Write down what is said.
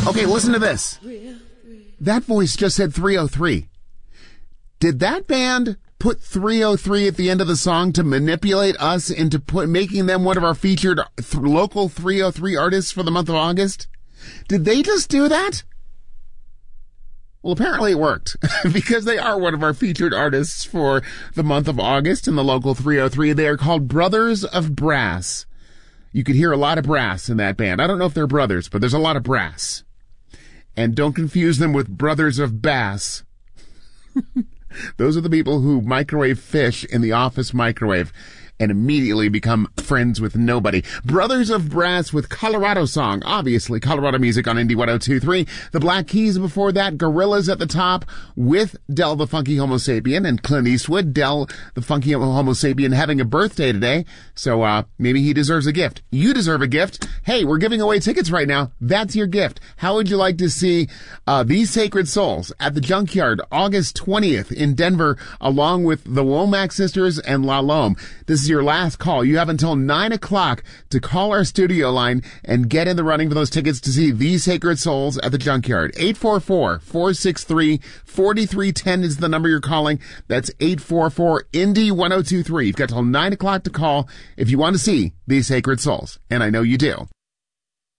Okay, listen to this. That voice just said 303. Did that band put 303 at the end of the song to manipulate us into making them one of our featured local 303 artists for the month of August? Did they just do that? Well, apparently it worked because they are one of our featured artists for the month of August in the local 303. They are called Brothers of Brass. You could hear a lot of brass in that band. I don't know if they're brothers, but there's a lot of brass. And don't confuse them with Brothers of Bass. Those are the people who microwave fish in the office microwave and immediately become friends with nobody. Brothers of Brass with Colorado Song. Obviously, Colorado music on Indie 102.3. The Black Keys before that. Gorillaz at the top with Del the Funky Homo Sapien and Clint Eastwood. Del the Funky Homo Sapien having a birthday today. So maybe he deserves a gift. You deserve a gift. Hey, we're giving away tickets right now. That's your gift. How would you like to see These Sacred Souls at the Junkyard August 20th in Denver along with the Womack Sisters and La Lome? This is your last call. You have until 9 o'clock to call our studio line and get in the running for those tickets to see These Sacred Souls at the Junkyard. 844-463-4310 is the number you're calling. That's 844-INDY-1023. You've got till 9 o'clock to call if you want to see These Sacred Souls. And I know you do.